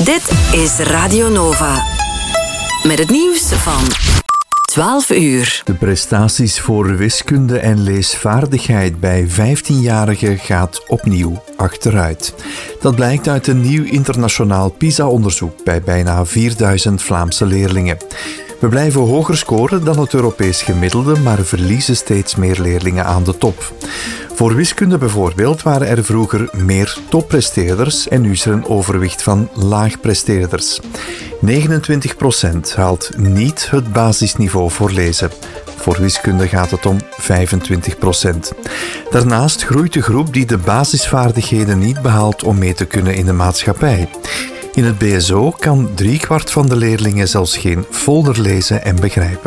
Dit is Radio Nova. Met het nieuws van 12 uur. De prestaties voor wiskunde en leesvaardigheid bij 15-jarigen gaat opnieuw achteruit. Dat blijkt uit een nieuw internationaal PISA-onderzoek bij bijna 4000 Vlaamse leerlingen. We blijven hoger scoren dan het Europees gemiddelde, maar verliezen steeds meer leerlingen aan de top. Voor wiskunde bijvoorbeeld waren er vroeger meer toppresteerders en nu is er een overwicht van laagpresteerders. 29% haalt niet het basisniveau voor lezen. Voor wiskunde gaat het om 25%. Daarnaast groeit de groep die de basisvaardigheden niet behaalt om mee te kunnen in de maatschappij. In het BSO kan 3/4 van de leerlingen zelfs geen folder lezen en begrijpen.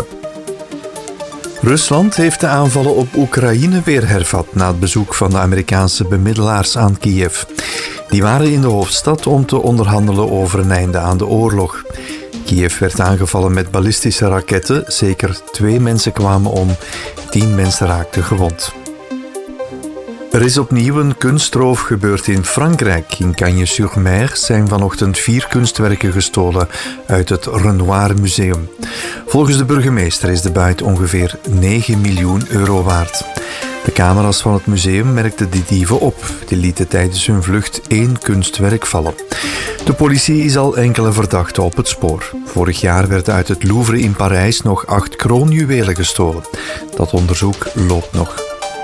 Rusland heeft de aanvallen op Oekraïne weer hervat na het bezoek van de Amerikaanse bemiddelaars aan Kiev. Die waren in de hoofdstad om te onderhandelen over een einde aan de oorlog. Kiev werd aangevallen met ballistische raketten. Zeker 2 mensen kwamen om, 10 mensen raakten gewond. Er is opnieuw een kunstroof gebeurd in Frankrijk. In Cagnes-sur-Mer zijn vanochtend 4 kunstwerken gestolen uit het Renoir Museum. Volgens de burgemeester is de buit ongeveer 9 miljoen euro waard. De camera's van het museum merkten de dieven op. Die lieten tijdens hun vlucht 1 kunstwerk vallen. De politie is al enkele verdachten op het spoor. Vorig jaar werden uit het Louvre in Parijs nog 8 kroonjuwelen gestolen. Dat onderzoek loopt nog.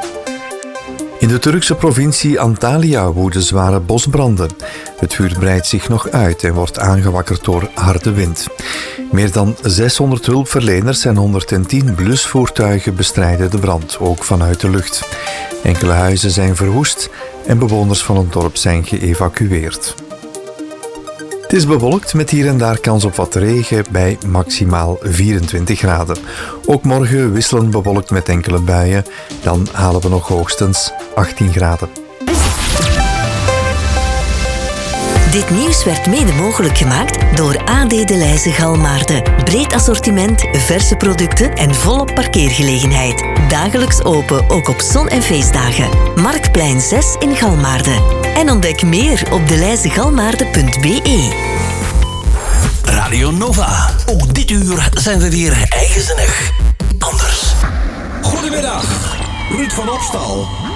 In de Turkse provincie Antalya woeden zware bosbranden. Het vuur breidt zich nog uit en wordt aangewakkerd door harde wind. Meer dan 600 hulpverleners en 110 blusvoertuigen bestrijden de brand, ook vanuit de lucht. Enkele huizen zijn verwoest en bewoners van het dorp zijn geëvacueerd. Het is bewolkt met hier en daar kans op wat regen bij maximaal 24 graden. Ook morgen wisselend bewolkt met enkele buien. Dan halen we nog hoogstens 18 graden. Dit nieuws werd mede mogelijk gemaakt door AD De Leyse Galmaarden. Breed assortiment, verse producten en volop parkeergelegenheid. Dagelijks open, ook op zon- en feestdagen. Marktplein 6 in Galmaarden. En ontdek meer op deleyzegalmaarden.be. Radio Nova. Ook dit uur zijn we weer eigenzinnig anders. Goedemiddag, Ruud van Opstal.